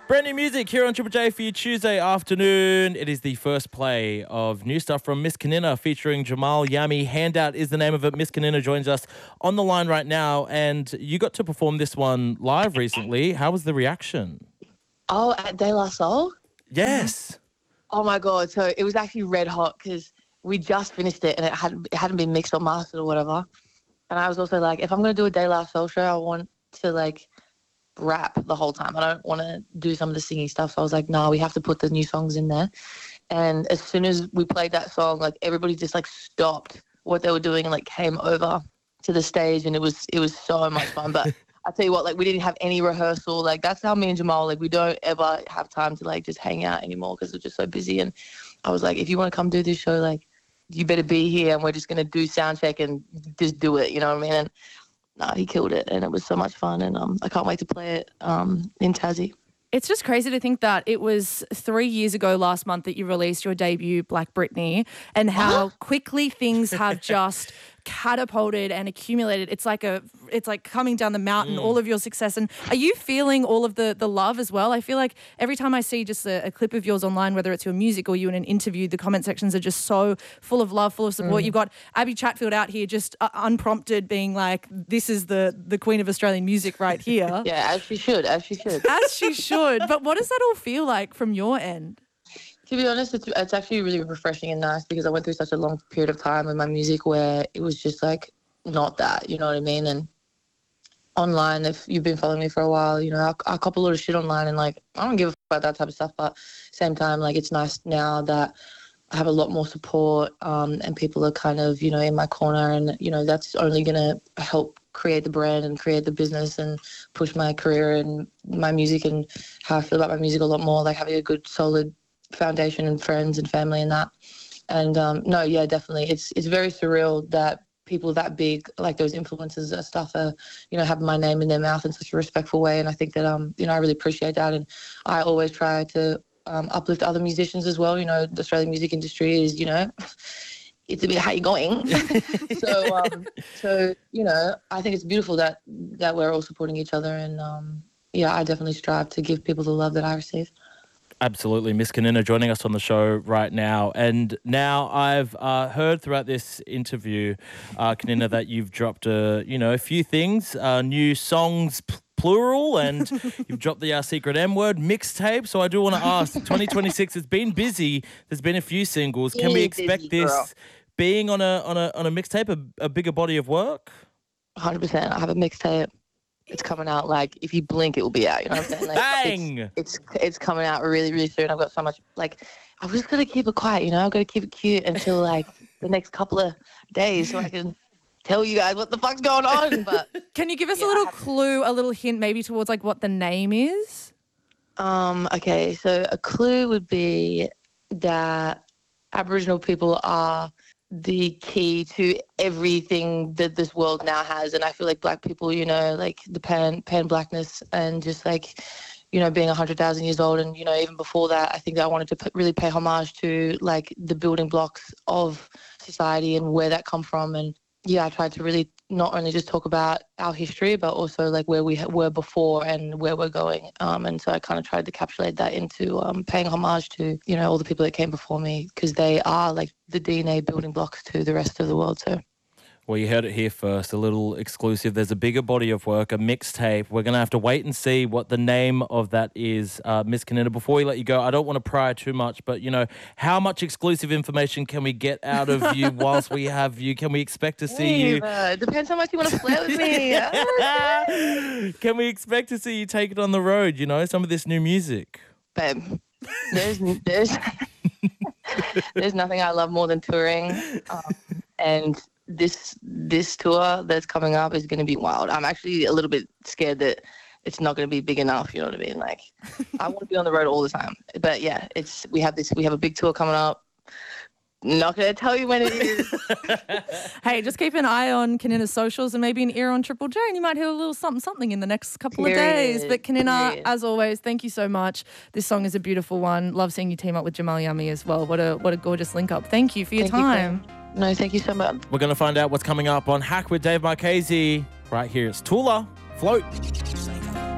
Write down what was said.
Brand new music here on Triple J for you Tuesday afternoon. It is the first play of new stuff from Miss Kanina featuring Jamal Yami. Handout is the name of it. Miss Kanina joins us on the line right now, and you got to perform this one live recently. How was the reaction? Oh, at De La Soul? Yes. Oh my God. So it was actually red hot because we just finished it and it hadn't been mixed or mastered or whatever. And I was also like, if I'm going to do a De La Soul show, I want to like rap the whole time. I don't want to do some of the singing stuff. So I was like, no, we have to put the new songs in there. And as soon as we played that song, like everybody just like stopped what they were doing and like came over to the stage, and it was so much fun. But I tell you what, like we didn't have any rehearsal. Like that's how me and Jamal, like we don't ever have time to like just hang out anymore because we're just so busy. And I was like, if you want to come do this show, like you better be here, and we're just gonna do sound check and just do it. You know what I mean? And no, he killed it, and it was so much fun, and I can't wait to play it in Tassie. It's just crazy to think that it was 3 years ago last month that you released your debut, Black Britney, and how quickly things have just catapulted and accumulated. It's like coming down the mountain, all of your success. And are you feeling all of the love as well? I feel like every time I see just a clip of yours online, whether it's your music or you in an interview, the comment sections are just so full of love, full of support. You've got Abby Chatfield out here just unprompted being like, this is the queen of Australian music right here. Yeah, as she should. As she should. But what does that all feel like from your end? To be honest, it's actually really refreshing and nice because I went through such a long period of time with my music where it was just like not that, you know what I mean? And online, if you've been following me for a while, you know, I cop a lot of shit online and like I don't give a fuck about that type of stuff. But same time, like it's nice now that I have a lot more support and people are kind of, you know, in my corner, and, you know, that's only going to help create the brand and create the business and push my career and my music and how I feel about my music a lot more, like having a good solid foundation and friends and family and that. And no, yeah, definitely. It's very surreal that people that big, like those influencers and stuff, are, you know, have my name in their mouth in such a respectful way. And I think that, you know, I really appreciate that. And I always try to uplift other musicians as well. You know, the Australian music industry is, you know, it's a bit how you going. So, you know, I think it's beautiful that we're all supporting each other. And yeah, I definitely strive to give people the love that I receive. Absolutely. Miss Kanina joining us on the show right now. And now I've heard throughout this interview, Kanina, that you've dropped a few things, new songs, plural, and you've dropped the secret M-word mixtape. So I do want to ask, 2026 has been busy. There's been a few singles. Can we expect this being on a mixtape, a bigger body of work? 100%. I have a mixtape. It's coming out, like, if you blink, it will be out. You know what I'm saying? Like, Bang! It's coming out really, really soon. I've got so much, like, I'm just going to keep it quiet, you know? I've got to keep it cute until, like, the next couple of days so I can tell you guys what the fuck's going on. But can you give us a little clue, a little hint maybe towards, like, what the name is? Okay, so a clue would be that Aboriginal people are the key to everything that this world now has. And I feel like Black people, you know, like the pan blackness and just like, you know, being 100,000 years old. And, you know, even before that, I think that I wanted to really pay homage to like the building blocks of society and where that come from. And yeah, I tried to really not only just talk about our history, but also like where we were before and where we're going. And so I kind of tried to encapsulate that into paying homage to, you know, all the people that came before me, because they are like the DNA building blocks to the rest of the world. So. Well, you heard it here first, a little exclusive. There's a bigger body of work, a mixtape. We're going to have to wait and see what the name of that is. Miss Kanina, before we let you go, I don't want to pry too much, but, you know, how much exclusive information can we get out of you whilst we have you? Can we expect to see you? Depends how much you want to flirt with me. Can we expect to see you take it on the road, you know, some of this new music? Babe, there's there's nothing I love more than touring. And this tour that's coming up is going to be wild. I'm actually a little bit scared that it's not going to be big enough. You know what I mean? Like, I want to be on the road all the time. But yeah, we have a big tour coming up. Not going to tell you when it is. Hey, just keep an eye on Kanina's socials and maybe an ear on Triple J, and you might hear a little something in the next couple of days. But Kanina, as always, thank you so much. This song is a beautiful one. Love seeing you team up with Jamal Yami as well. What a gorgeous link up. Thank you for your time. No, thank you so much. We're going to find out what's coming up on Hack with Dave Marchese. Right here, it's Tula, Float.